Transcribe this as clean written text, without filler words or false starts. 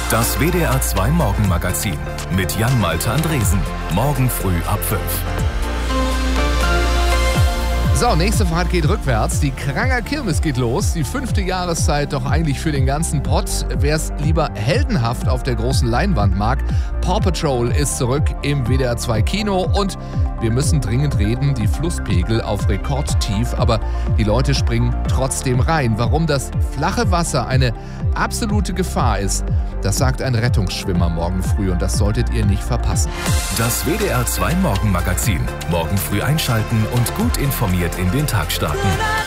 Das WDR 2 Morgenmagazin mit Jan-Malte Andresen. Morgen früh ab 5. So, nächste Fahrt geht rückwärts. Die Kranger Kirmes geht los. Die 5. Jahreszeit doch eigentlich für den ganzen Pott. Wer es lieber heldenhaft auf der großen Leinwand mag, Paw Patrol ist zurück im WDR 2 Kino. Und wir müssen dringend reden, die Flusspegel auf Rekordtief. Aber die Leute springen trotzdem rein. Warum das flache Wasser eine absolute Gefahr ist, das sagt ein Rettungsschwimmer morgen früh. Und das solltet ihr nicht verpassen. Das WDR 2 Morgenmagazin. Morgen früh einschalten und gut informiert in den Tag starten.